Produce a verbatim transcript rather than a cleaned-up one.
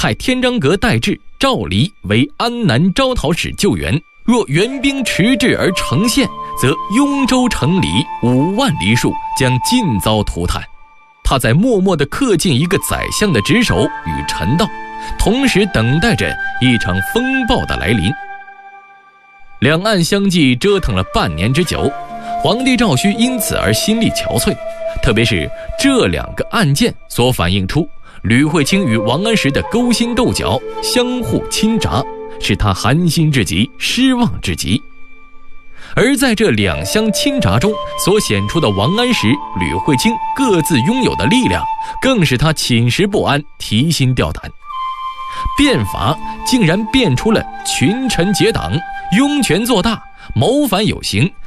派天章阁代治赵离为安南招讨使救援，若援兵迟滞而城陷，则雍州城里五万黎数将尽遭涂炭。他在默默地恪尽一个宰相的职守与臣道，同时等待着一场风暴的来临。两岸相继折腾了半年之久，皇帝赵顼因此而心力憔悴，特别是这两个案件所反映出吕惠卿与王安石的勾心斗角、相互侵轧，使他寒心至极，失望至极。而在这两相侵轧中所显出的王安石、吕惠卿各自拥有的力量，更使他寝食不安，提心吊胆。变法竟然变出了群臣结党、拥权做大、谋反有形、